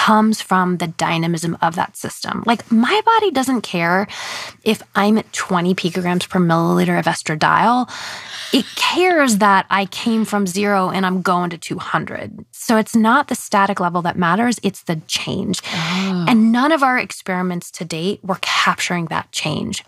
comes from the dynamism of that system. Like, my body doesn't care if I'm at 20 picograms per milliliter of estradiol. It cares that I came from 0 and I'm going to 200. So it's not the static level that matters, it's the change. Oh. And none of our experiments to date were capturing that change.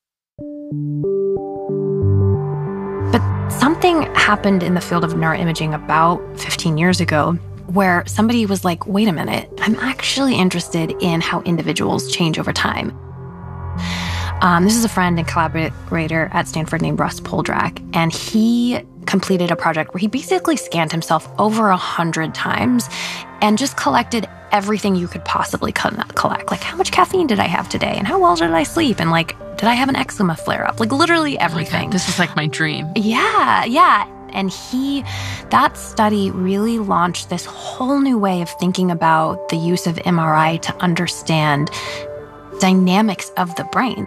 But something happened in the field of neuroimaging about 15 years ago where somebody was like, wait a minute, I'm actually interested in how individuals change over time. This is a friend and collaborator at Stanford named Russ Poldrack, and he completed a project where he basically scanned himself over 100 times and just collected everything you could possibly collect. Like, how much caffeine did I have today? And how well did I sleep? And like, did I have an eczema flare-up? Like, literally everything. Oh my God, this is like my dream. Yeah. And that study really launched this whole new way of thinking about the use of MRI to understand dynamics of the brain.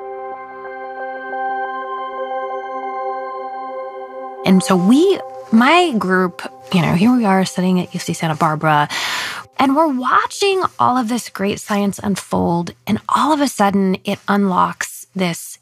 And so my group, here we are studying at UC Santa Barbara, and we're watching all of this great science unfold, and all of a sudden it unlocks this,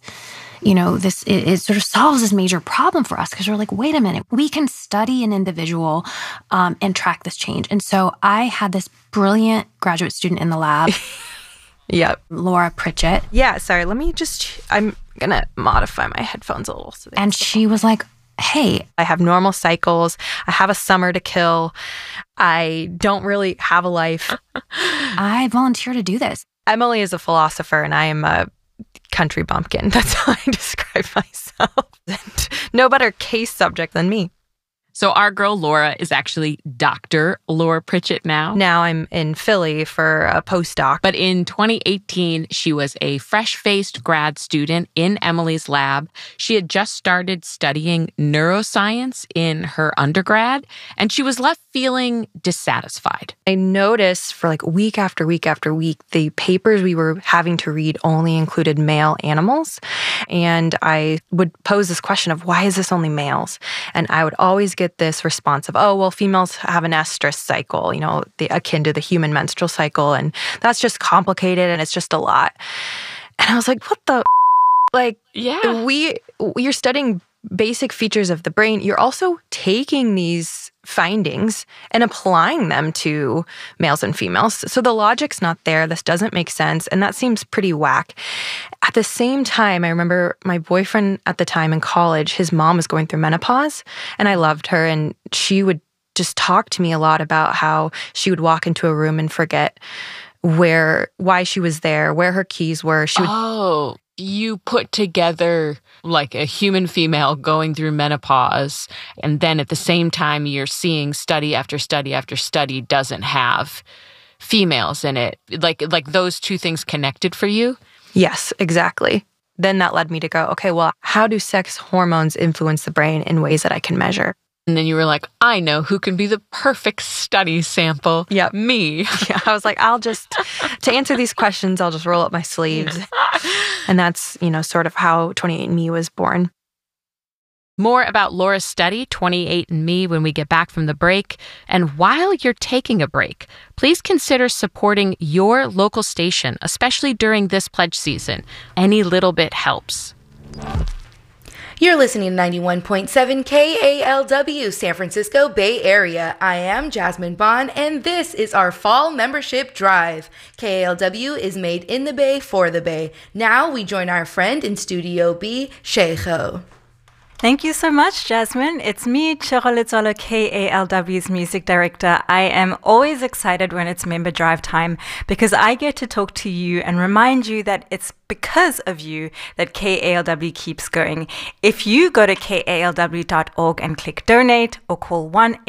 it sort of solves this major problem for us, because we're like, wait a minute, we can study an individual and track this change. And so I had this brilliant graduate student in the lab. Yep. Laura Pritchett. Yeah, sorry, I'm going to modify my headphones a little. And she was like, hey, I have normal cycles. I have a summer to kill. I don't really have a life. I volunteer to do this. Emily is a philosopher and I am a country bumpkin. That's how I describe myself. And no better case subject than me. So our girl Laura is actually Dr. Laura Pritchett now. Now I'm in Philly for a postdoc. But in 2018, she was a fresh-faced grad student in Emily's lab. She had just started studying neuroscience in her undergrad, and she was left feeling dissatisfied. I noticed for like week after week after week, the papers we were having to read only included male animals. And I would pose this question of, why is this only males? And I would always get this response of, oh, well, females have an estrous cycle, akin to the human menstrual cycle. And that's just complicated and it's just a lot. And I was like, what the? Yeah. You're studying basic features of the brain. You're also taking these findings and applying them to males and females. So the logic's not there. This doesn't make sense. And that seems pretty whack. At the same time, I remember my boyfriend at the time in college, his mom was going through menopause and I loved her. And she would just talk to me a lot about how she would walk into a room and forget why she was there, where her keys were. Oh, you put together like a human female going through menopause, and then at the same time you're seeing study after study after study doesn't have females in it. Like those two things connected for you? Yes, exactly. Then that led me to go, okay, well, how do sex hormones influence the brain in ways that I can measure? And then you were like, I know who can be the perfect study sample. Yep. Me. Yeah, I was like, to answer these questions, I'll just roll up my sleeves. And that's, sort of how 28andMe was born. More about Laura's study, 28andMe, when we get back from the break. And while you're taking a break, please consider supporting your local station, especially during this pledge season. Any little bit helps. You're listening to 91.7 KALW, San Francisco Bay Area. I am Jasmine Bond, and this is our fall membership drive. KALW is made in the Bay for the Bay. Now we join our friend in Studio B, Sheikho. Thank you so much, Jasmine. It's me, Chero Letsolo, KALW's music director. I am always excited when it's member drive time because I get to talk to you and remind you that it's because of you that KALW keeps going. If you go to kalw.org and click donate or call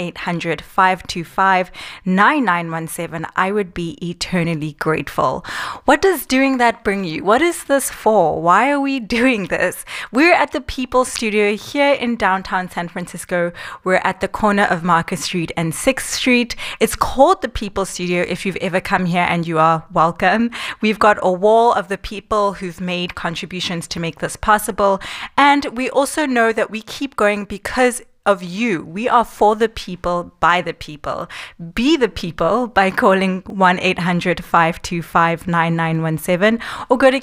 1-800-525-9917, I would be eternally grateful. What does doing that bring you? What is this for? Why are we doing this? We're at the People Studio here in downtown San Francisco. We're at the corner of Marcus Street and 6th Street. It's called the People Studio. If you've ever come here, and you are welcome. We've got a wall of the people who've made contributions to make this possible. And we also know that we keep going because of you. We are for the people, by the people. Be the people by calling 1-800-525-9917 or go to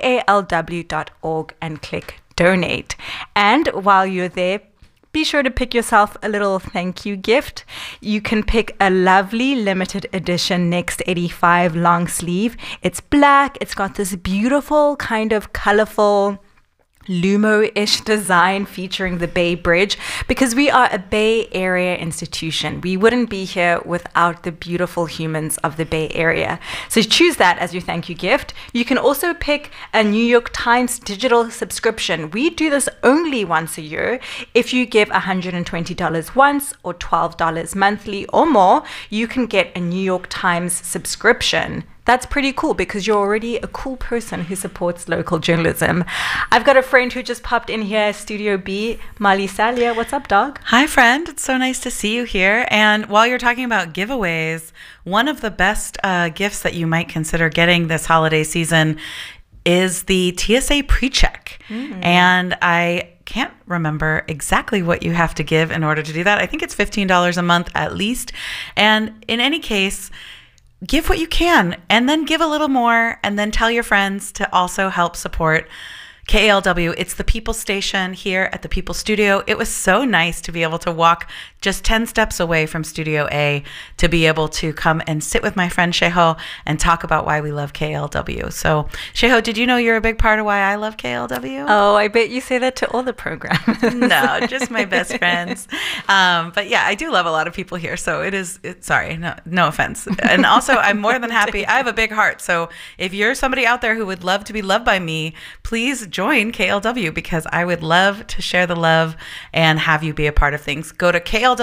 kalw.org and click donate. And while you're there, be sure to pick yourself a little thank you gift. You can pick a lovely limited edition Next 85 long sleeve. It's black. It's got this beautiful kind of colorful Lumo-ish design featuring the Bay Bridge, because we are a Bay Area institution. We wouldn't be here without the beautiful humans of the Bay Area. So choose that as your thank you gift. You can also pick a New York Times digital subscription. We do this only once a year. If you give $120 once or $12 monthly or more, you can get a New York Times subscription. That's pretty cool because you're already a cool person who supports local journalism. I've got a friend who just popped in here, Studio B, Mali Salia. What's up, dog? Hi, friend. It's so nice to see you here. And while you're talking about giveaways, one of the best gifts that you might consider getting this holiday season is the TSA PreCheck. And I can't remember exactly what you have to give in order to do that. I think it's $15 a month at least. And in any case, give what you can and then give a little more and then tell your friends to also help support KALW. It's the People Station here at the People Studio. It was so nice to be able to walk just 10 steps away from Studio A to be able to come and sit with my friend Sheho and talk about why we love KALW. So, Sheho, did you know you're a big part of why I love KALW? Oh, I bet you say that to all the programs. No, just my best friends. But yeah, I do love a lot of people here. So sorry, no offense. And also, I'm more than happy. I have a big heart. So if you're somebody out there who would love to be loved by me, please join KALW because I would love to share the love and have you be a part of things. Go to kalw.org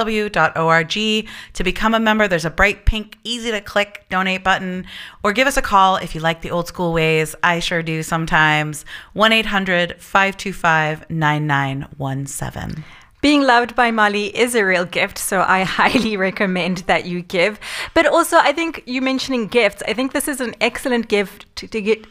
to become a member. There's a bright pink, easy to click donate button, or give us a call if you like the old school ways. I sure do sometimes. 1-800-525-9917. Being loved by Mali is a real gift, so I highly recommend that you give. But also, I think you mentioning gifts, I think this is an excellent gift to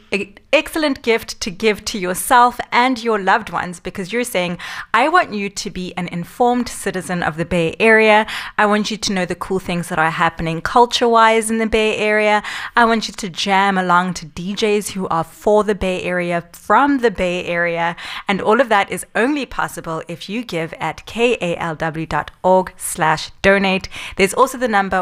give to yourself and your loved ones, because you're saying, I want you to be an informed citizen of the Bay Area. I want you to know the cool things that are happening culture-wise in the Bay Area. I want you to jam along to DJs who are for the Bay Area, from the Bay Area. And all of that is only possible if you give at kalw.org/donate. There's also the number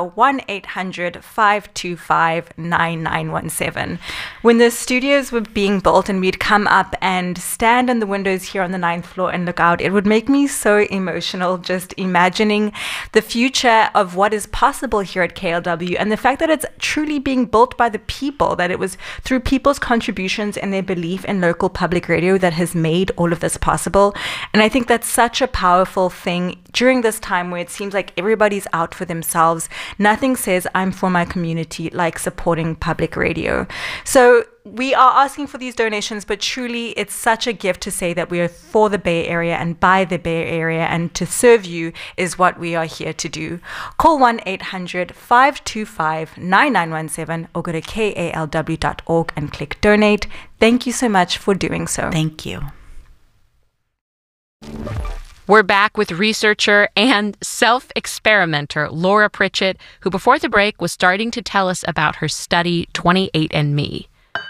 1-800-525-9917. When the studios were being built and we'd come up and stand on the windows here on the 9th floor and look out, it would make me so emotional just imagining the future of what is possible here at KALW and the fact that it's truly being built by the people, that it was through people's contributions and their belief in local public radio that has made all of this possible. And I think that's such a powerful thing during this time where it seems like everybody's out for themselves. Nothing says I'm for my community like supporting public radio. So we are asking for these donations, but truly it's such a gift to say that we are for the Bay Area and by the Bay Area, and to serve you is what we are here to do. Call 1-800-525-9917 or go to kalw.org and click donate. Thank you so much for doing so. Thank you. We're back with researcher and self-experimenter Laura Pritchett, who before the break was starting to tell us about her study 28andMe.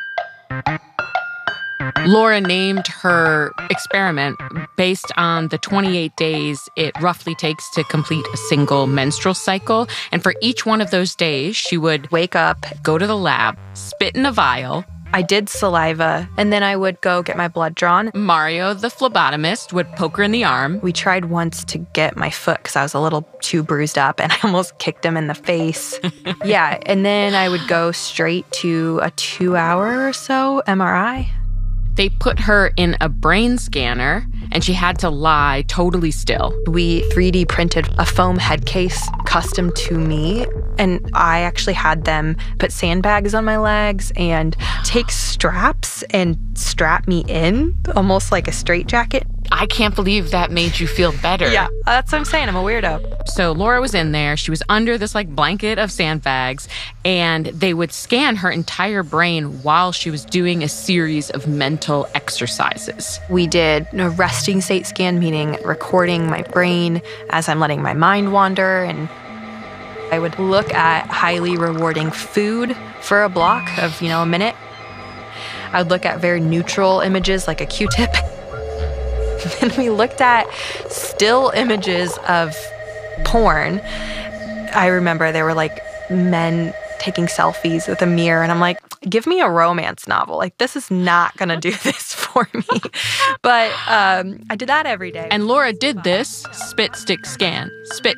Laura named her experiment based on the 28 days it roughly takes to complete a single menstrual cycle. And for each one of those days, she would Wake up. go to the lab, spit in a vial. I did saliva, and then I would go get my blood drawn. Mario, the phlebotomist, would poke her in the arm. We tried once to get my foot because I was a little too bruised up and I almost kicked him in the face. Yeah, and then I would go straight to a 2-hour or so MRI. They put her in a brain scanner, and she had to lie totally still. We 3D printed a foam head case custom to me, and I actually had them put sandbags on my legs and take straps and strap me in, almost like a straitjacket. I can't believe that made you feel better. Yeah, that's what I'm saying. I'm a weirdo. So Laura was in there. She was under this like blanket of sandbags, and they would scan her entire brain while she was doing a series of mental exercises. We did a resting state scan, meaning recording my brain as I'm letting my mind wander. And I would look at highly rewarding food for a block of, a minute. I would look at very neutral images like a Q-tip. And we looked at still images of porn. I remember there were like men taking selfies with a mirror, and I'm like, give me a romance novel. Like, this is not going to do this for me. But I did that every day. And Laura did this spit, stick, scan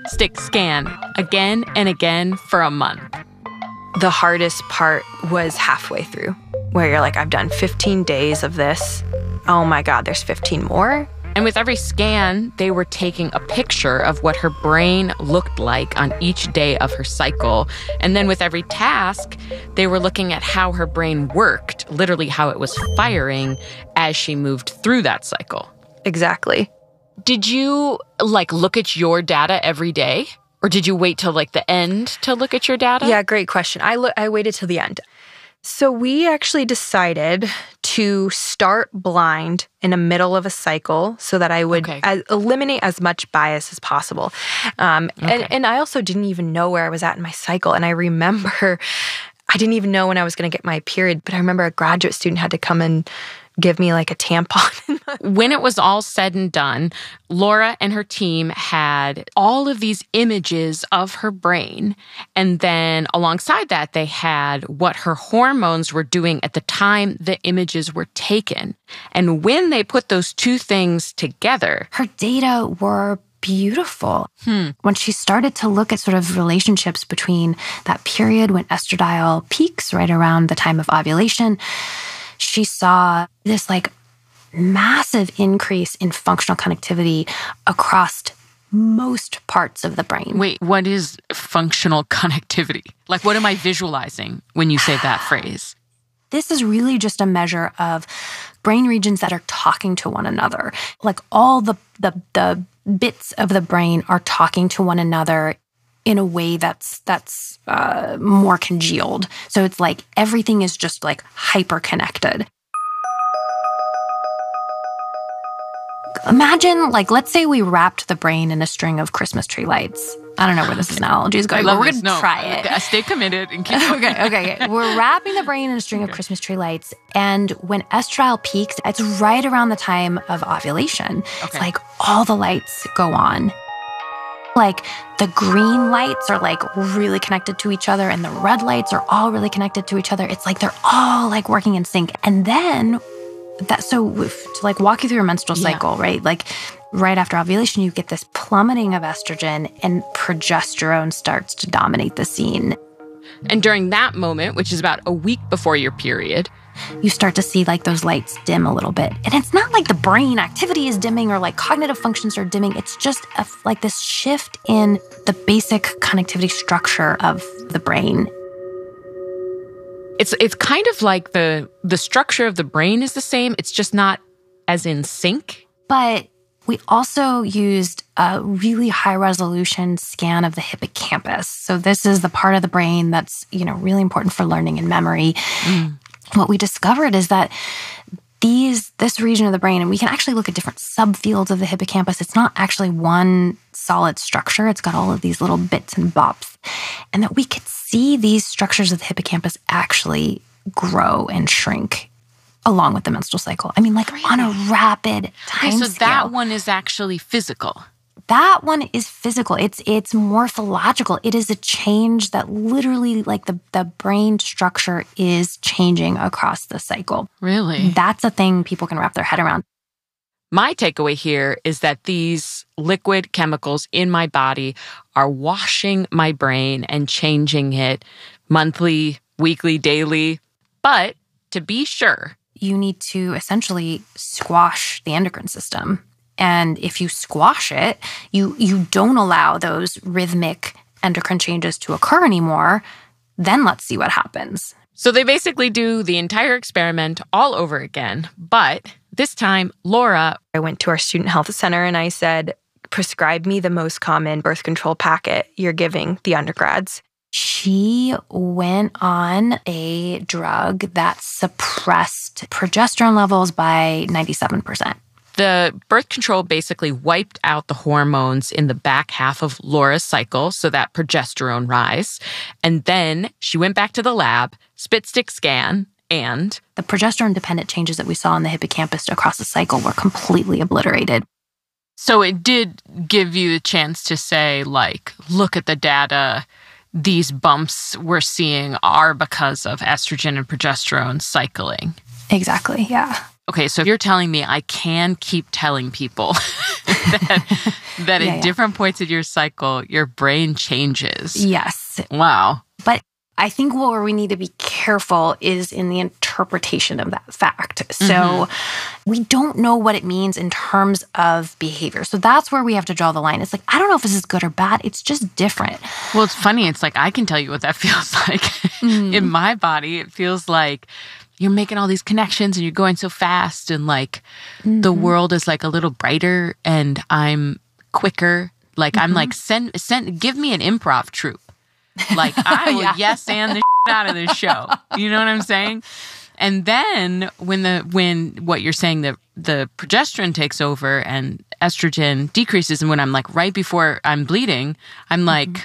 again and again for a month. The hardest part was halfway through, where you're like, I've done 15 days of this. Oh my God, there's 15 more? And with every scan, they were taking a picture of what her brain looked like on each day of her cycle. And then with every task, they were looking at how her brain worked, literally how it was firing as she moved through that cycle. Exactly. Did you look at your data every day? Or did you wait till the end to look at your data? Yeah, great question. I waited till the end. So we actually decided to start blind in the middle of a cycle so that I would eliminate as much bias as possible. And I also didn't even know where I was at in my cycle. And I remember, I didn't even know when I was going to get my period, but I remember a graduate student had to come and give me a tampon. When it was all said and done, Laura and her team had all of these images of her brain. And then alongside that, they had what her hormones were doing at the time the images were taken. And when they put those two things together, her data were beautiful. When she started to look at sort of relationships between that period when estradiol peaks right around the time of ovulation, she saw this massive increase in functional connectivity across most parts of the brain. Wait, what is functional connectivity? What am I visualizing when you say that phrase? This is really just a measure of brain regions that are talking to one another. All the bits of the brain are talking to one another in a way that's more congealed. So it's everything is just hyper connected. Imagine let's say we wrapped the brain in a string of Christmas tree lights. I don't know where this analogy is going, but we're going to try it. Stay committed and keep Okay. We're wrapping the brain in a string of Christmas tree lights, and when estradiol peaks, it's right around the time of ovulation. Okay. It's all the lights go on. The green lights are really connected to each other, and the red lights are all really connected to each other. It's they're all working in sync. And then to walk you through your menstrual cycle, right? Right after ovulation, you get this plummeting of estrogen, and progesterone starts to dominate the scene. And during that moment, which is about a week before your period, you start to see those lights dim a little bit. And it's not the brain activity is dimming or cognitive functions are dimming. It's just this shift in the basic connectivity structure of the brain. It's kind of the structure of the brain is the same. It's just not as in sync. But we also used a really high resolution scan of the hippocampus. So this is the part of the brain that's, really important for learning and memory. What we discovered is that this region of the brain, and we can actually look at different subfields of the hippocampus. It's not actually one solid structure. It's got all of these little bits and bops. And that we could see these structures of the hippocampus actually grow and shrink along with the menstrual cycle. I mean, on a rapid time so scale. that one is actually physical. That one is physical. It's morphological. It is a change that literally, the brain structure is changing across the cycle. Really? That's a thing people can wrap their head around. My takeaway here is that these liquid chemicals in my body are washing my brain and changing it monthly, weekly, daily. But to be sure, you need to essentially squash the endocrine system. And if you squash it, you don't allow those rhythmic endocrine changes to occur anymore, then let's see what happens. So they basically do the entire experiment all over again, but This time, Laura... I went to our student health center and I said, prescribe me the most common birth control packet you're giving the undergrads. She went on a drug that suppressed progesterone levels by 97%. The birth control basically wiped out the hormones in the back half of Laura's cycle, so that progesterone rise. And then she went back to the lab, spit stick scan, and... the progesterone-dependent changes that we saw in the hippocampus across the cycle were completely obliterated. So it did give you a chance to say, like, look at the data. These bumps we're seeing are because of estrogen and progesterone cycling. Exactly, yeah. Okay, so if you're telling me I can keep telling people that at different points of your cycle, your brain changes. Yes. Wow. But I think where we need to be careful is in the interpretation of that fact. So we don't know what it means in terms of behavior. So that's where we have to draw the line. It's like, I don't know if this is good or bad. It's just different. Well, it's funny. It's like, I can tell you what that feels like. In my body, it feels like you're making all these connections and you're going so fast and like the world is like a little brighter and I'm quicker. Like I'm like, give me an improv troupe. Like I will yes and the out of this show. You know what I'm saying? And then when what you're saying, the progesterone takes over and estrogen decreases, and when I'm like right before I'm bleeding, I'm like,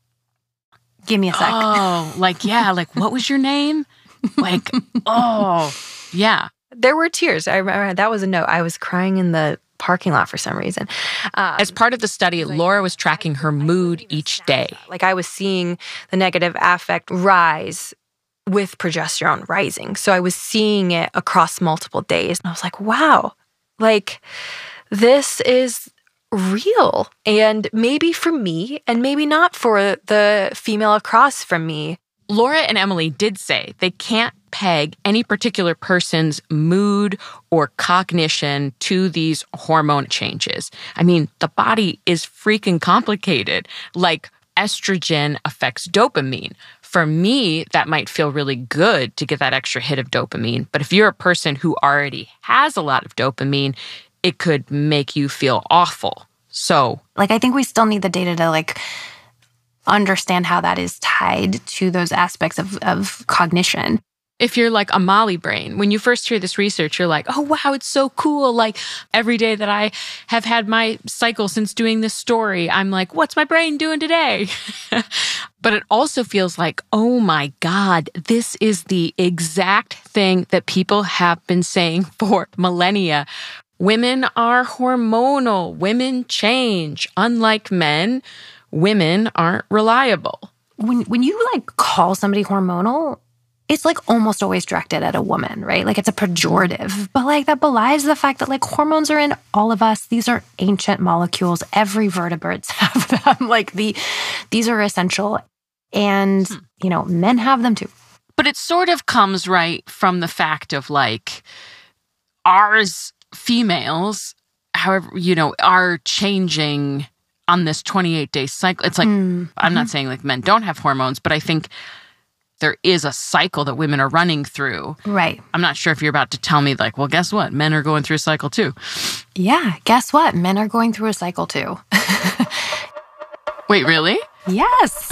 give me a sec. Oh, like yeah, like what was your name? Like, oh, yeah. There were tears. I remember that was a note. I was crying in the parking lot for some reason. As part of the study, Laura was tracking her mood each day. Like I was seeing the negative affect rise with progesterone rising. So I was seeing it across multiple days. And I was like, wow, like this is real. And maybe for me and maybe not for the female across from me. Laura and Emily did say they can't peg any particular person's mood or cognition to these hormone changes. I mean, the body is freaking complicated. Like estrogen affects dopamine. For me, that might feel really good to get that extra hit of dopamine. But if you're a person who already has a lot of dopamine, it could make you feel awful. So, like, I think we still need the data to like understand how that is tied to those aspects of cognition. If you're like a Molly brain, when you first hear this research, you're like, oh, wow, it's so cool. Like every day that I have had my cycle since doing this story, I'm like, what's my brain doing today? But it also feels like, oh my God, this is the exact thing that people have been saying for millennia. Women are hormonal. Women change. Unlike men, women aren't reliable. When you like call somebody hormonal, it's like almost always directed at a woman, right? Like it's a pejorative, but like that belies the fact that like hormones are in all of us. These are ancient molecules. Every vertebrates have them. Like these are essential, and you know, men have them too. But it sort of comes right from the fact of like ours females, however, you know, are changing on this 28-day cycle. It's like, I'm not saying like men don't have hormones, but I think there is a cycle that women are running through. Right. I'm not sure if you're about to tell me like, well, guess what? Men are going through a cycle too. Yeah, guess what? Men are going through a cycle too. Wait, really? Yes.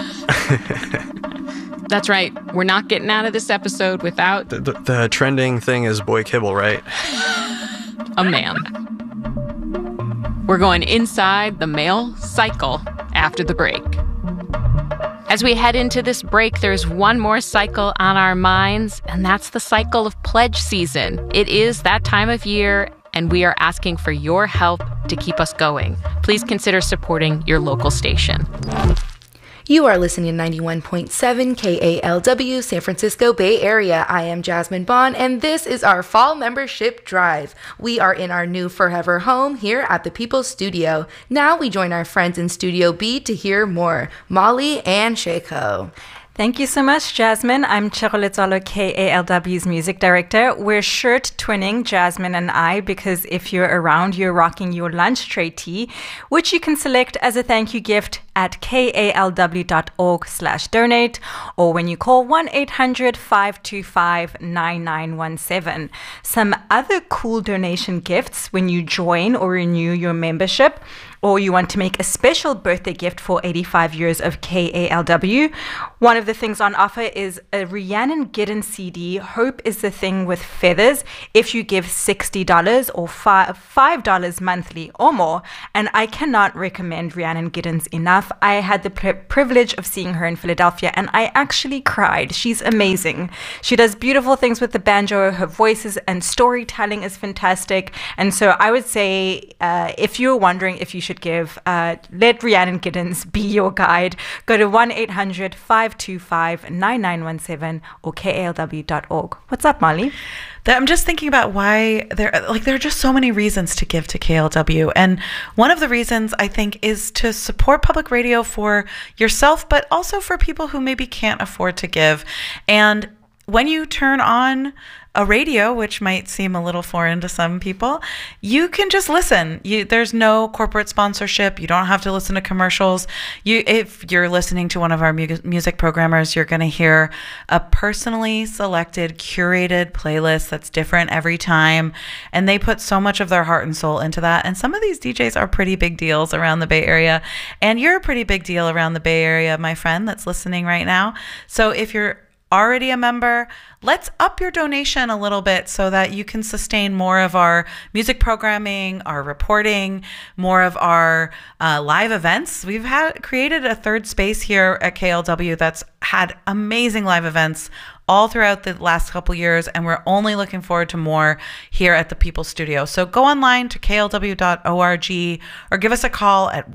That's right. We're not getting out of this episode without... The trending thing is boy kibble, right? A man. We're going inside the male cycle after the break. As we head into this break, there's one more cycle on our minds, and that's the cycle of pledge season. It is that time of year, and we are asking for your help to keep us going. Please consider supporting your local station. You are listening to 91.7 KALW, San Francisco Bay Area. I am Jasmine Bond, and this is our fall membership drive. We are in our new forever home here at the People's Studio. Now we join our friends in Studio B to hear more, Molly and Sheiko. Thank you so much, Jasmine. I'm Chiroletsolo, KALW's music director. We're shirt twinning, Jasmine and I, because if you're around, you're rocking your lunch tray tee, which you can select as a thank you gift at kalw.org/donate, or when you call 1-800-525-9917. Some other cool donation gifts when you join or renew your membership, or you want to make a special birthday gift for 85 years of KALW. One of the things on offer is a Rhiannon Giddens CD, Hope is the Thing with Feathers, if you give $60 or $5 monthly or more. And I cannot recommend Rhiannon Giddens enough. I had the privilege of seeing her in Philadelphia, and I actually cried. She's amazing. She does beautiful things with the banjo. Her voices and storytelling is fantastic. And so I would say, if you're wondering if you should give, let Rhiannon Giddens be your guide. Go to 1-800-525-9917 or kalw.org. What's up, Molly? I'm just thinking about why there are just so many reasons to give to KLW. And one of the reasons, I think, is to support public radio for yourself, but also for people who maybe can't afford to give. And when you turn on a radio, which might seem a little foreign to some people, you can just listen. There's no corporate sponsorship. You don't have to listen to commercials. If you're listening to one of our music programmers, you're going to hear a personally selected, curated playlist that's different every time. And they put so much of their heart and soul into that. And some of these DJs are pretty big deals around the Bay Area. And you're a pretty big deal around the Bay Area, my friend that's listening right now. So if you're already a member, let's up your donation a little bit so that you can sustain more of our music programming, our reporting, more of our live events. We've created a third space here at KLW that's had amazing live events all throughout the last couple years, and we're only looking forward to more here at the People Studio. So go online to klw.org or give us a call at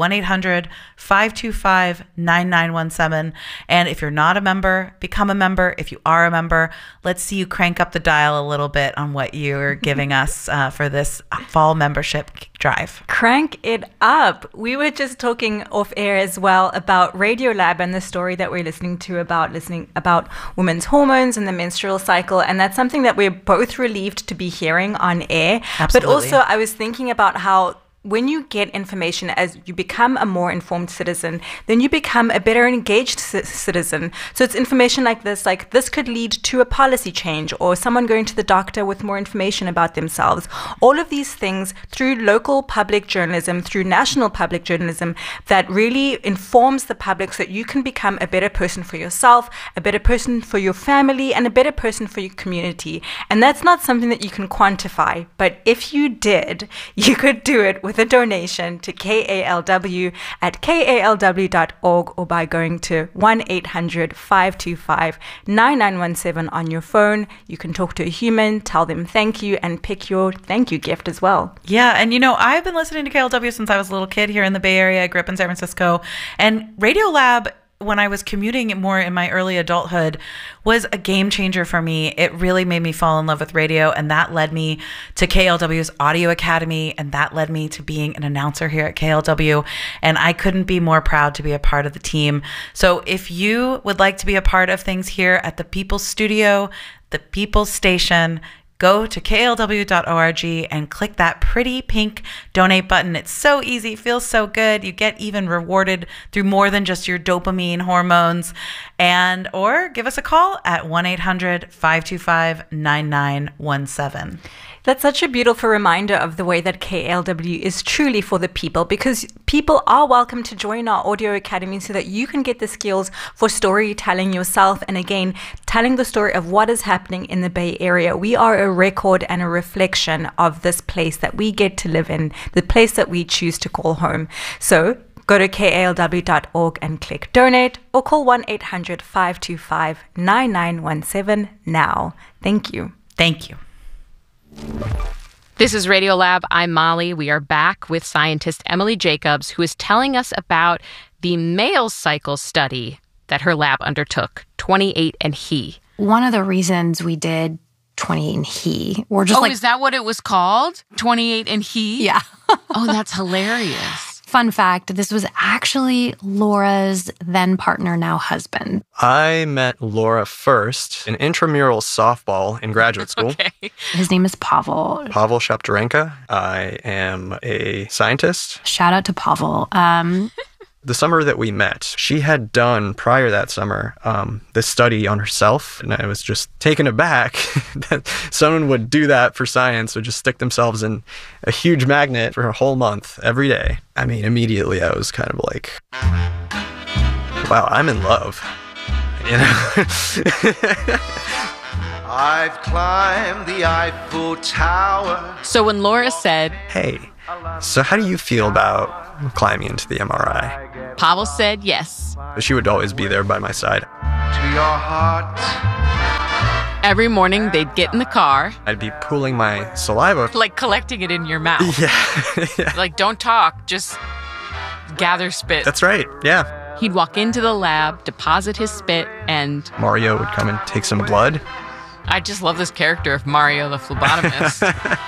1-800-525-9917. And if you're not a member, become a member. If you are a member, let's see you crank up the dial a little bit on what you're giving us for this fall membership drive. Crank it up. We were just talking off air as well about Radiolab and the story that we're listening about women's hormones and the menstrual cycle, and that's something that we're both relieved to be hearing on air. Absolutely. But also I was thinking about how when you get information, as you become a more informed citizen, then you become a better engaged citizen. So it's information like this could lead to a policy change, or someone going to the doctor with more information about themselves. All of these things through local public journalism, through national public journalism, that really informs the public so that you can become a better person for yourself, a better person for your family, and a better person for your community. And that's not something that you can quantify, but if you did, you could do it with a donation to KALW at kalw.org, or by going to 1-800-525-9917 on your phone. You can talk to a human, tell them thank you, and pick your thank you gift as well. Yeah, and I've been listening to KLW since I was a little kid here in the Bay Area. I grew up in San Francisco, and Radiolab, when I was commuting more in my early adulthood, was a game changer for me. It really made me fall in love with radio, and that led me to KLW's Audio Academy, and that led me to being an announcer here at KLW, and I couldn't be more proud to be a part of the team. So if you would like to be a part of things here at the People's Studio, the People's Station, go to klw.org and click that pretty pink donate button. It's so easy, feels so good. You get even rewarded through more than just your dopamine hormones. Or give us a call at 1-800-525-9917. That's such a beautiful reminder of the way that KLW is truly for the people, because people are welcome to join our Audio Academy so that you can get the skills for storytelling yourself, and again, telling the story of what is happening in the Bay Area. We are a record and a reflection of this place that we get to live in, the place that we choose to call home. So go to kalw.org and click donate, or call 1-800-525-9917 now. Thank you. Thank you. This is Radiolab. I'm Molly. We are back with scientist Emily Jacobs, who is telling us about the male cycle study that her lab undertook, 28 and He. One of the reasons we did 28 and He, or just is that what it was called? 28 and He? Yeah. Oh, that's hilarious. Fun fact, this was actually Laura's then partner, now husband. I met Laura first in intramural softball in graduate school. Okay. His name is Pavel. Pavel Shaptarenka. I am a scientist. Shout out to Pavel. The summer that we met, she had done prior that summer this study on herself, and I was just taken aback that someone would do that for science, would just stick themselves in a huge magnet for a whole month every day. I mean, immediately I was kind of like, wow, I'm in love, you know? I've climbed the Eiffel Tower. So when Laura said, hey, so how do you feel about climbing into the MRI? Pavel said yes. She would always be there by my side. To your heart. Every morning they'd get in the car, I'd be pooling my saliva. like collecting it in your mouth. Yeah. Like, don't talk, just gather spit. That's right, yeah. He'd walk into the lab, deposit his spit, and Mario would come and take some blood. I just love this character of Mario the phlebotomist.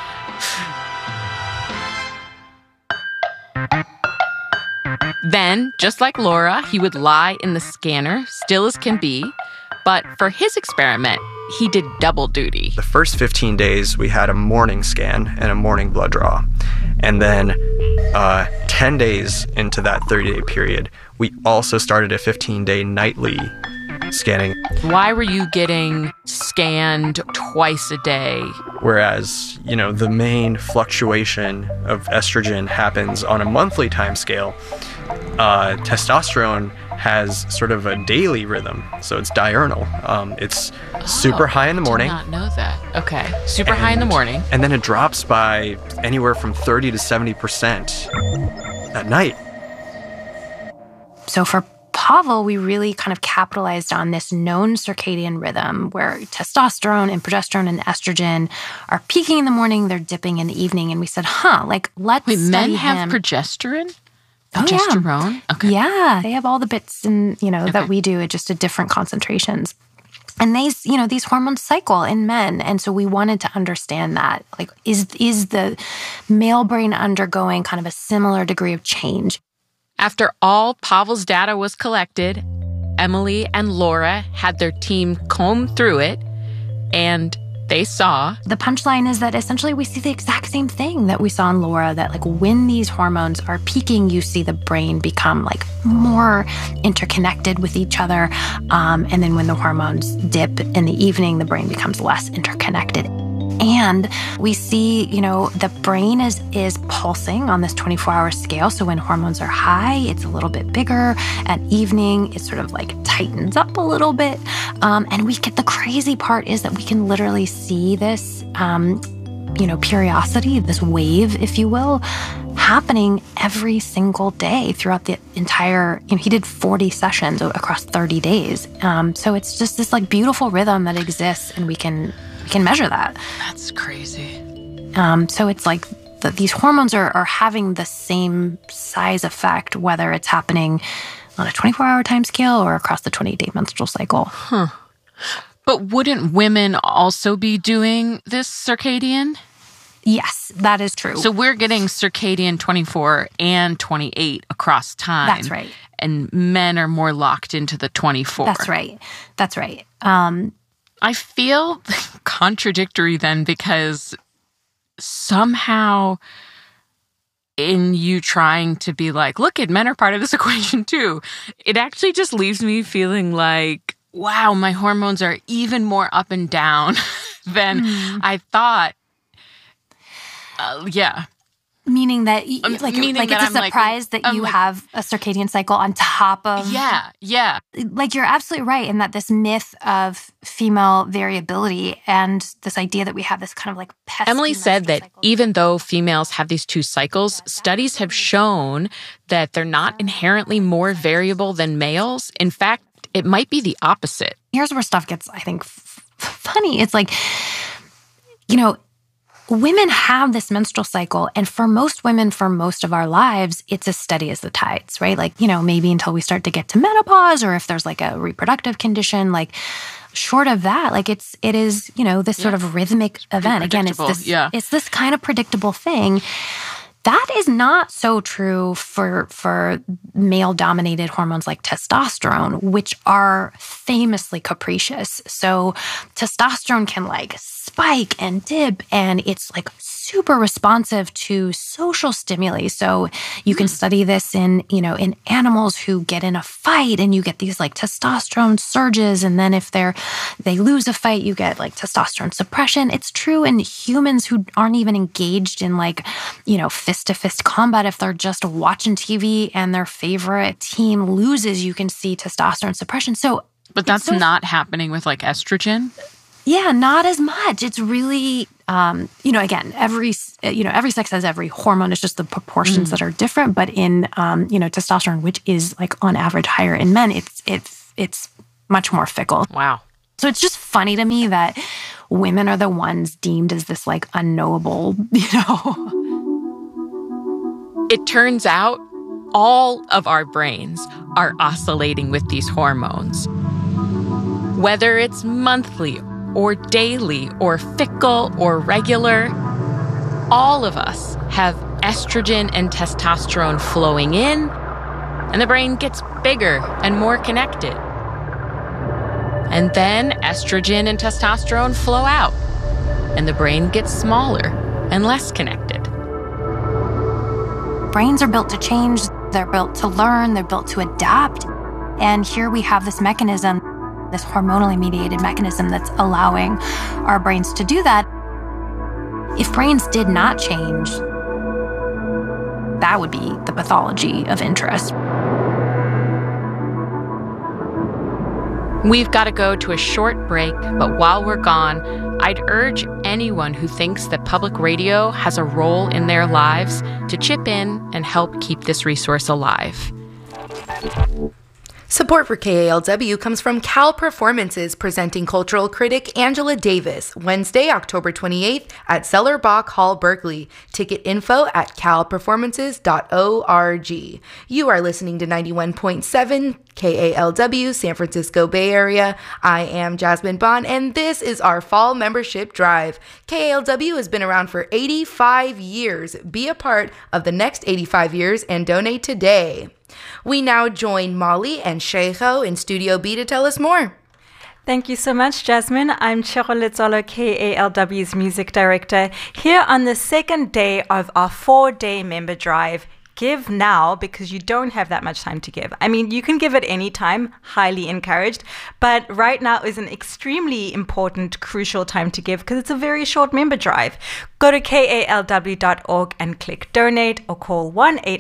Then, just like Laura, he would lie in the scanner, still as can be. But for his experiment, he did double duty. The first 15 days, we had a morning scan and a morning blood draw. And then 10 days into that 30-day period, we also started a 15-day nightly scanning. Why were you getting scanned twice a day? Whereas, you know, the main fluctuation of estrogen happens on a monthly time scale. Testosterone has sort of a daily rhythm, so it's diurnal. It's super high in the morning. I did not know that. Okay, super high in the morning. And then it drops by anywhere from 30 to 70% at night. So for Pavel, we really kind of capitalized on this known circadian rhythm where testosterone and progesterone and estrogen are peaking in the morning, they're dipping in the evening. And we said, let's Wait, study men have him. progesterone? Oh, yeah. Progesterone? Okay. Yeah, they have all the bits that we do, just at different concentrations. And these hormones cycle in men. And so we wanted to understand that. Like, is the male brain undergoing kind of a similar degree of change? After all Pavel's data was collected, Emily and Laura had their team comb through it, and they saw. The punchline is that essentially we see the exact same thing that we saw in Laura, that like when these hormones are peaking, you see the brain become like more interconnected with each other. And then when the hormones dip in the evening, the brain becomes less interconnected. And we see, the brain is pulsing on this 24-hour scale. So when hormones are high, it's a little bit bigger. At evening, it sort of like tightens up a little bit. And the crazy part is that we can literally see this, periodicity, this wave, if you will, happening every single day throughout the entire, he did 40 sessions across 30 days. So it's just this like beautiful rhythm that exists, and we can measure that. That's crazy. So it's like these hormones are having the same size effect, whether it's happening on a 24-hour time scale or across the 28-day menstrual cycle. Huh. But wouldn't women also be doing this circadian? Yes, that is true. So we're getting circadian 24 and 28 across time. That's right. And men are more locked into the 24. That's right. I feel contradictory then, because somehow in you trying to be like, look, men are part of this equation too, it actually just leaves me feeling like, wow, my hormones are even more up and down than I thought. Yeah. Meaning that, it's a surprise that you have a circadian cycle on top of... Yeah. Like, you're absolutely right in that this myth of female variability and this idea that we have this kind of like pesky... Emily said that even though females have these two cycles, studies have shown that they're not inherently more variable than males. In fact, it might be the opposite. Here's where stuff gets, I think, funny. It's like, women have this menstrual cycle, and for most women, for most of our lives, it's as steady as the tides, right? Like, maybe until we start to get to menopause, or if there's like a reproductive condition, like short of that, like it is, this sort of rhythmic event. Again, it's this kind of predictable thing. That is not so true for male-dominated hormones like testosterone, which are famously capricious. So testosterone can like spike and dip, and it's like super responsive to social stimuli. So you can study this in animals who get in a fight, and you get these like testosterone surges. And then if they lose a fight, you get like testosterone suppression. It's true in humans who aren't even engaged in like, fist-to-fist combat. If they're just watching TV and their favorite team loses, you can see testosterone suppression. But that's not happening with like estrogen? Yeah, not as much. It's really, again, every sex has every hormone. It's just the proportions that are different. But in, testosterone, which is like on average higher in men, it's much more fickle. Wow. So it's just funny to me that women are the ones deemed as this like unknowable, It turns out all of our brains are oscillating with these hormones. Whether it's monthly or daily or fickle or regular, all of us have estrogen and testosterone flowing in, and the brain gets bigger and more connected. And then estrogen and testosterone flow out, and the brain gets smaller and less connected. Brains are built to change, they're built to learn, they're built to adapt. And here we have this mechanism, this hormonally mediated mechanism that's allowing our brains to do that. If brains did not change, that would be the pathology of interest. We've got to go to a short break, but while we're gone, I'd urge anyone who thinks that public radio has a role in their lives to chip in and help keep this resource alive. Support for KALW comes from Cal Performances, presenting cultural critic Angela Davis, Wednesday, October 28th at Sellerbach Hall, Berkeley. Ticket info at calperformances.org. You are listening to 91.7 KALW, San Francisco Bay Area. I am Jasmine Bond, and this is our fall membership drive. KALW has been around for 85 years. Be a part of the next 85 years and donate today. We now join Molly and Sheikho in Studio B to tell us more. Thank you so much, Jasmine. I'm Chero Letzolo, KALW's music director, here on the second day of our 4-day member drive. Give now, because you don't have that much time to give. I mean, you can give at any time, highly encouraged, but right now is an extremely important, crucial time to give because it's a very short member drive. Go to kalw.org and click donate or call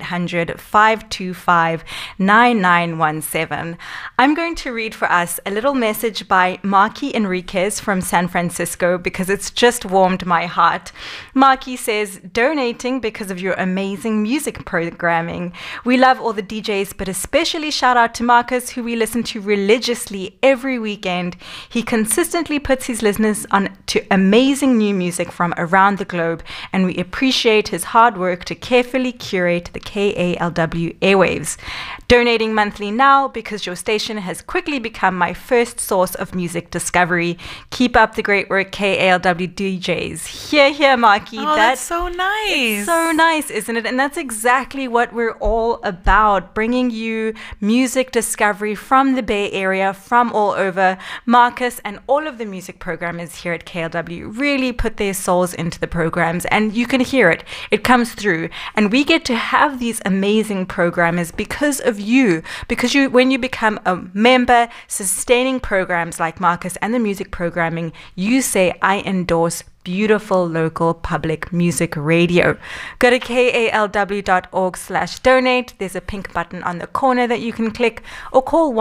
1-800-525-9917. I'm going to read for us a little message by Marky Enriquez from San Francisco because it's just warmed my heart. Marky says, donating because of your amazing music programming. We love all the DJs, but especially shout out to Marcus, who we listen to religiously every weekend. He consistently puts his listeners on to amazing new music from around the globe, and we appreciate his hard work to carefully curate the KALW airwaves. Donating monthly now because your station has quickly become my first source of music discovery. Keep up the great work, KALW DJs. Here, Marky. Oh, that's so nice. It's so nice, isn't it? And that's exactly what we're all about, bringing you music discovery from the Bay Area, from all over. Marcus and all of the music programmers here at KALW really put their souls into the programs, and you can hear it. It comes through. And we get to have these amazing programmers because of you, because when you become a member, sustaining programs like Marcus and the music programming, you say, I endorse beautiful local public music radio. Go to kalw.org/donate. There's a pink button on the corner that you can click, or call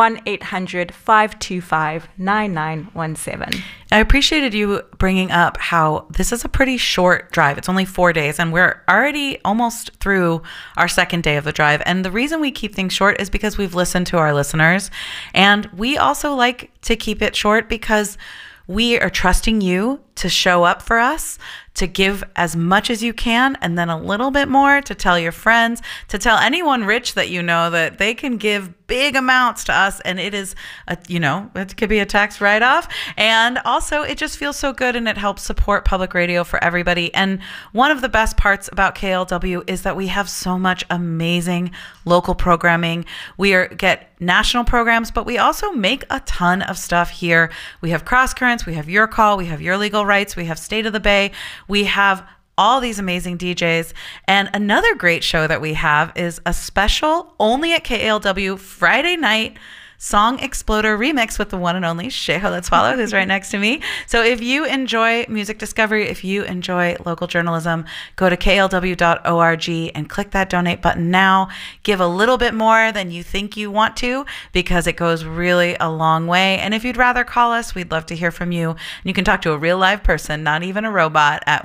1-800-525-9917. I appreciated you bringing up how this is a pretty short drive. It's only 4 days, and we're already almost through our second day of the drive. And the reason we keep things short is because we've listened to our listeners, and we also like to keep it short because we are trusting you to show up for us, to give as much as you can, and then a little bit more to tell your friends, to tell anyone rich that you know that they can give big amounts to us, and it is, it could be a tax write-off, and also it just feels so good, and it helps support public radio for everybody. And one of the best parts about KALW is that we have so much amazing local programming. We get national programs, but we also make a ton of stuff here. We have Cross Currents, we have Your Call, we have Your Legal Rights. We have State of the Bay. We have all these amazing DJs. And another great show that we have is a special only at KALW Friday night Song Exploder remix with the one and only Sheho Let's-Follow, who's right next to me. So if you enjoy music discovery, if you enjoy local journalism, go to klw.org and click that donate button now. Give a little bit more than you think you want to, because it goes really a long way. And if you'd rather call us, we'd love to hear from you. And you can talk to a real live person, not even a robot, at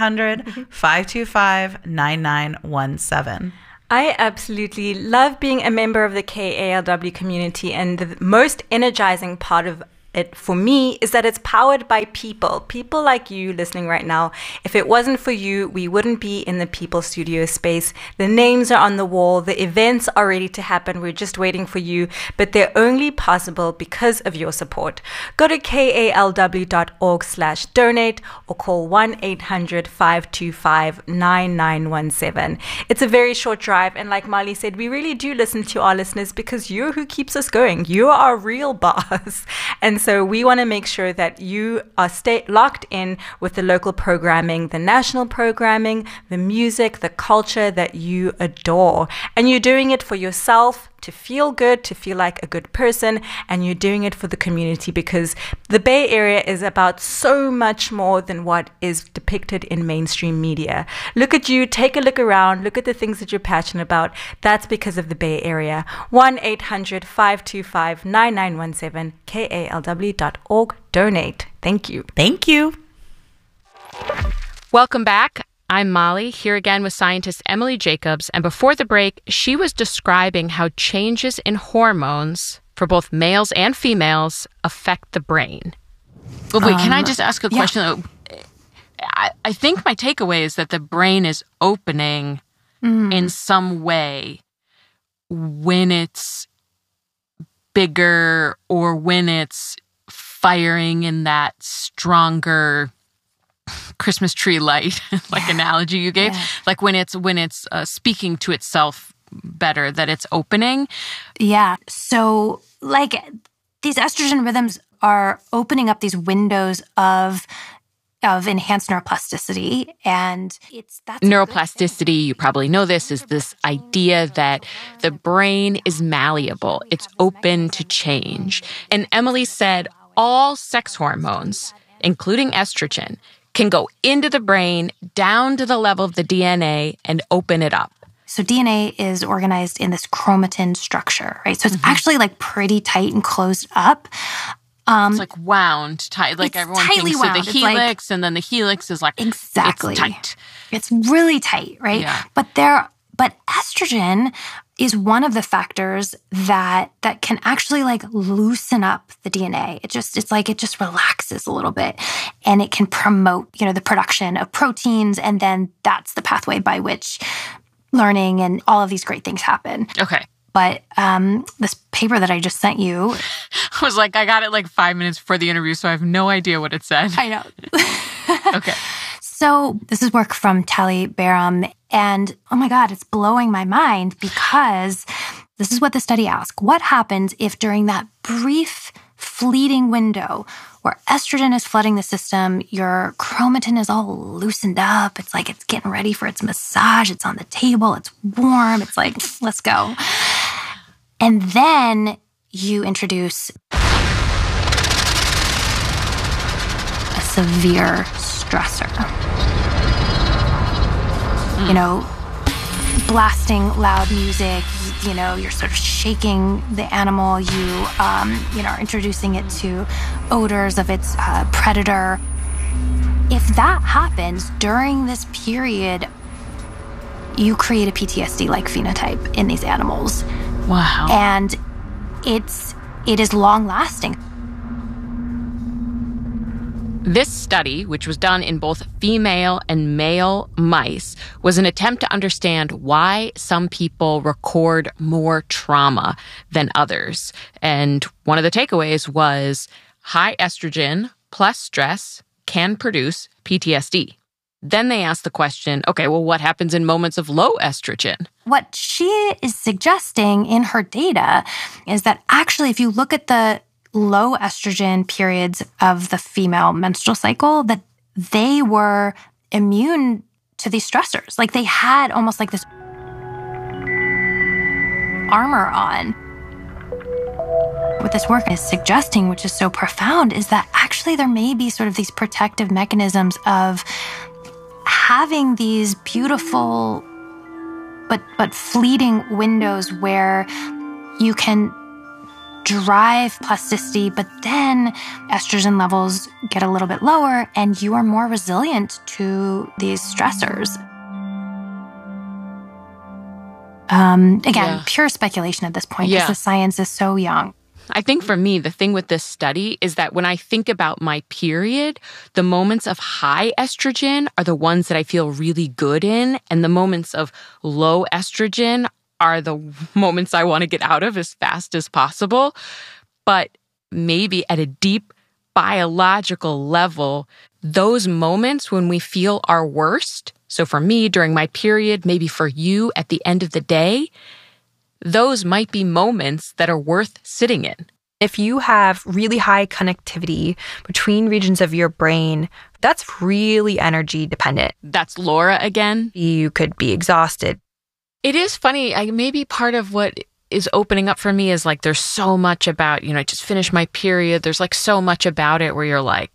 1-800-525-9917. I absolutely love being a member of the KALW community, and the most energizing part of it for me is that it's powered by people like you listening right now. If it wasn't for you, we wouldn't be in the People Studio space. The names are on the wall. The events are ready to happen. We're just waiting for you, but they're only possible because of your support. Go to kalw.org/donate or call 1-800-525-9917. It's a very short drive, and like Marley said, we really do listen to our listeners because you're who keeps us going. You're our real boss. And so we want to make sure that you are locked in with the local programming, the national programming, the music, the culture that you adore. And you're doing it for yourself, to feel good, to feel like a good person, and you're doing it for the community, because the Bay Area is about so much more than what is depicted in mainstream media. Look at you, take a look around, look at the things that you're passionate about. That's because of the Bay Area. 1-800-525-9917, kalw.org. Donate. Thank you. Thank you. Welcome back. I'm Molly, here again with scientist Emily Jacobs, and before the break, she was describing how changes in hormones for both males and females affect the brain. But wait, can I just ask a question? I think my takeaway is that the brain is opening in some way when it's bigger or when it's firing in that stronger Christmas tree light, like analogy you gave, like when it's speaking to itself better, that it's opening. Yeah. So like these estrogen rhythms are opening up these windows of enhanced neuroplasticity, and that's neuroplasticity. You probably know this is this idea that the brain is malleable. It's open to change. And Emily said all sex hormones, including estrogen, can go into the brain, down to the level of the DNA, and open it up. So DNA is organized in this chromatin structure, right? So it's actually like pretty tight and closed up. It's like wound tight, like everyone thinks of the helix, and then the helix is like exactly it's tight. It's really tight, right? Yeah. But estrogen is one of the factors that can actually like loosen up the DNA. It just relaxes a little bit, and it can promote, the production of proteins, and then that's the pathway by which learning and all of these great things happen. Okay. But this paper that I just sent you, I was like, I got it like 5 minutes before the interview, so I have no idea what it said. I know. Okay. So this is work from Tali Baram, and oh my God, it's blowing my mind, because this is what the study asked. What happens if during that brief, fleeting window where estrogen is flooding the system, your chromatin is all loosened up, it's like it's getting ready for its massage, it's on the table, it's warm, it's like, let's go. And then you introduce a severe stressor. Blasting loud music, you're sort of shaking the animal, you are introducing it to odors of its predator. If that happens during this period, you create a PTSD-like phenotype in these animals. Wow. And it is long-lasting. This study, which was done in both female and male mice, was an attempt to understand why some people record more trauma than others. And one of the takeaways was high estrogen plus stress can produce PTSD. Then they asked the question, okay, well, what happens in moments of low estrogen? What she is suggesting in her data is that actually, if you look at the low estrogen periods of the female menstrual cycle, that they were immune to these stressors. Like they had almost like this armor on. What this work is suggesting, which is so profound, is that actually there may be sort of these protective mechanisms of having these beautiful but fleeting windows where you can drive plasticity, but then estrogen levels get a little bit lower and you are more resilient to these stressors. Again, pure speculation at this point because the science is so young. I think for me, the thing with this study is that when I think about my period, the moments of high estrogen are the ones that I feel really good in, and the moments of low estrogen are the moments I want to get out of as fast as possible. But maybe at a deep biological level, those moments when we feel our worst, so for me during my period, maybe for you at the end of the day, those might be moments that are worth sitting in. If you have really high connectivity between regions of your brain, that's really energy dependent. That's Laura again. You could be exhausted. It is funny. Maybe part of what is opening up for me is like there's so much about, I just finished my period. There's like so much about it where you're like,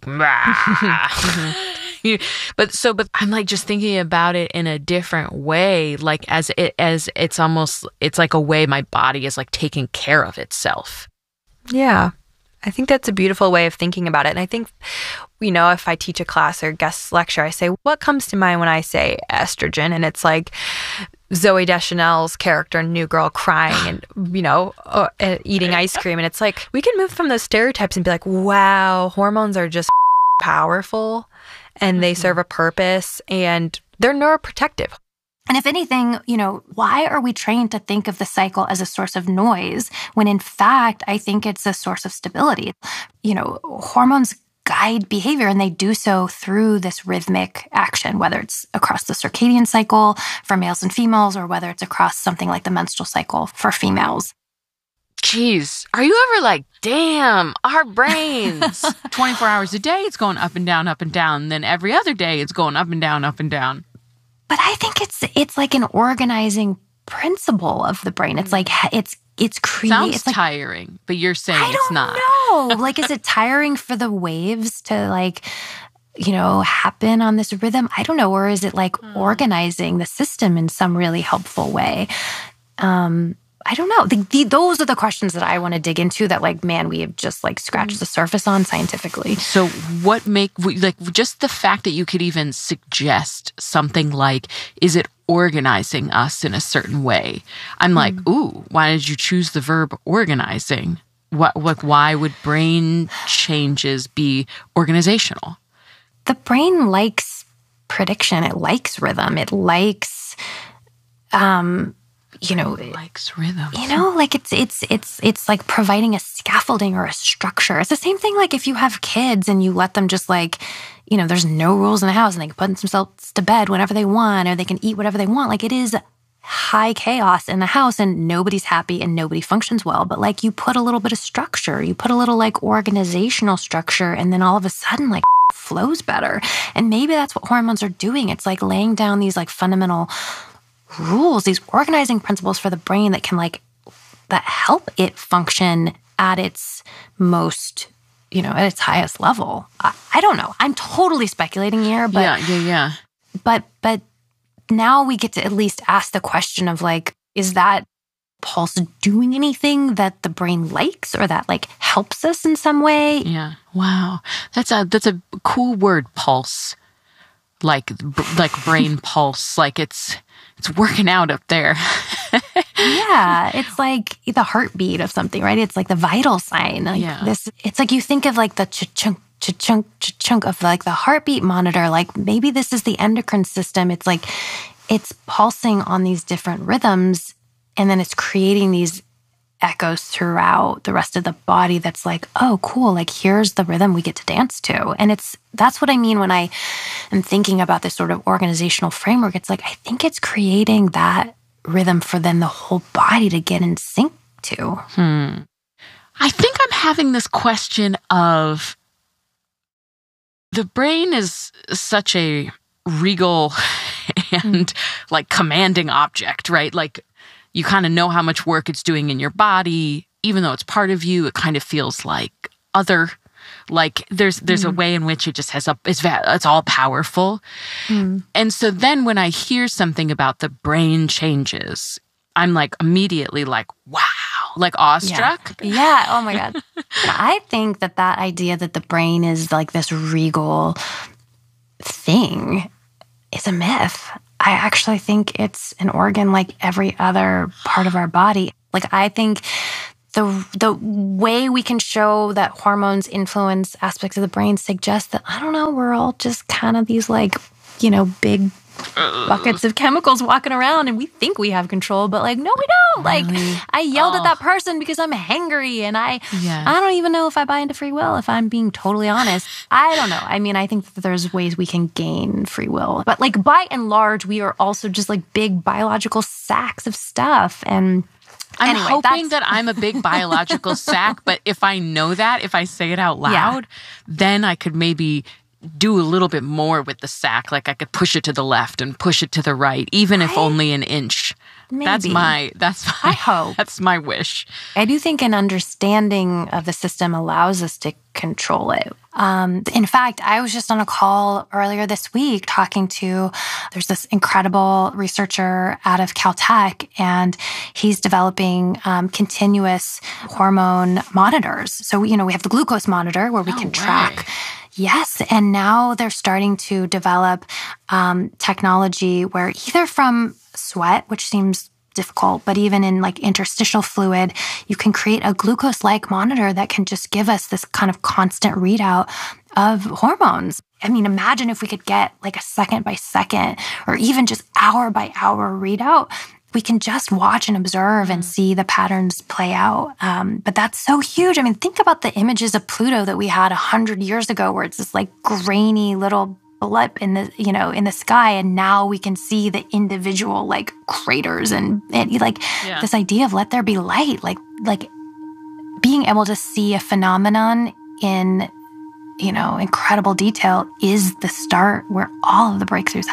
but I'm like just thinking about it in a different way, like as it's like a way my body is like taking care of itself. Yeah. I think that's a beautiful way of thinking about it. And I think, if I teach a class or guest lecture, I say, what comes to mind when I say estrogen? And it's like Zooey Deschanel's character, New Girl, crying and, eating ice cream. And it's like, we can move from those stereotypes and be like, wow, hormones are just powerful and they serve a purpose and they're neuroprotective. And if anything, why are we trained to think of the cycle as a source of noise when in fact, I think it's a source of stability? Hormones guide behavior and they do so through this rhythmic action, whether it's across the circadian cycle for males and females or whether it's across something like the menstrual cycle for females. Jeez, are you ever like, damn, our brains, 24 hours a day, it's going up and down, then every other day it's going up and down, up and down. But I think it's like an organizing principle of the brain. It's like it's Sounds tiring, but you're saying it's not. I don't know. Like, is it tiring for the waves to happen on this rhythm? I don't know. Or is it like organizing the system in some really helpful way? I don't know. Those are the questions that I want to dig into that we have just scratched the surface on scientifically. So what just the fact that you could even suggest something like, is it organizing us in a certain way? I'm like, ooh, why did you choose the verb organizing? Why would brain changes be organizational? The brain likes prediction. It likes rhythm. It likes, it likes rhythm. It's like providing a scaffolding or a structure. It's the same thing like if you have kids and you let them just there's no rules in the house and they can put themselves to bed whenever they want or they can eat whatever they want. Like it is high chaos in the house and nobody's happy and nobody functions well. But you put a little bit of structure, you put a little organizational structure and then all of a sudden flows better. And maybe that's what hormones are doing. It's laying down these fundamental rules, these organizing principles for the brain that can that help it function at its most, at its highest level. I don't know. I'm totally speculating here, but yeah. But now we get to at least ask the question of is that pulse doing anything that the brain likes or that helps us in some way? Yeah. Wow. That's a cool word, pulse. Like brain pulse, it's working out up there. Yeah, it's like the heartbeat of something, right? It's like the vital sign. It's like you think of the cha-chunk, cha-chunk, cha-chunk of the heartbeat monitor. Maybe this is the endocrine system. It's it's pulsing on these different rhythms, and then it's creating these echoes throughout the rest of the body that's oh, cool, here's the rhythm we get to dance to. And that's what I mean when I am thinking about this sort of organizational framework. It's I think it's creating that rhythm for then the whole body to get in sync to. I think I'm having this question of The brain is such a regal and like commanding object, right? Like you kind of know how much work it's doing in your body. Even though it's part of you, it kind of feels like other. Like there's a way in which it just it's all powerful. And so then when I hear something about the brain changes, I'm like immediately like, wow, like awestruck. Yeah. Oh my God. I think that idea that the brain is like this regal thing is a myth. I actually think it's an organ like every other part of our body. Like I think the way we can show that hormones influence aspects of the brain suggests that, I don't know, we're all just kind of these like, big buckets of chemicals walking around and we think we have control, but like, no, we don't. Like I yelled at that person because I'm hangry and I don't even know if I buy into free will, if I'm being totally honest. I don't know. I mean, I think that there's ways we can gain free will, but like by and large, we are also just like big biological sacks of stuff. And I'm hoping that I'm a big biological sack, but if I know that, if I say it out loud, then I could maybe do a little bit more with the sack. Like I could push it to the left and push it to the right, even if only an inch. Maybe. I hope. That's my wish. I do think an understanding of the system allows us to control it. In fact, I was just on a call earlier this week there's this incredible researcher out of Caltech, and he's developing continuous hormone monitors. So, we have the glucose monitor where we can track. Yes, and now they're starting to develop technology where either from sweat, which seems difficult, but even in like interstitial fluid, you can create a glucose-like monitor that can just give us this kind of constant readout of hormones. I mean, imagine if we could get like a second by second or even just hour by hour readout. We can just watch and observe and see the patterns play out. But that's so huge. I mean, think about the images of Pluto that we had 100 years ago, where it's this like grainy little blip in the, in the sky. And now we can see the individual like craters and this idea of let there be light, like being able to see a phenomenon in, incredible detail is the start where all of the breakthroughs happen.